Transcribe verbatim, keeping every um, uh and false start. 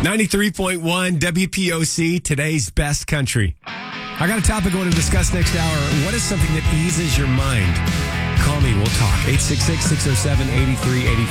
ninety-three point one W P O C, today's best country. I got a topic I want to discuss next hour. What is something that eases your mind? Call me. We'll talk. eight six six, six oh seven, eight three eight three.